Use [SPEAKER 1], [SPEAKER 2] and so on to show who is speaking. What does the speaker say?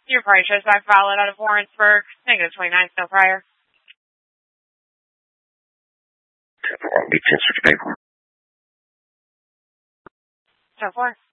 [SPEAKER 1] Your party shows back valid out of Warrensburg. -29, no prior.
[SPEAKER 2] 10-4, I'll be 10-6 paper.
[SPEAKER 1] 10-4.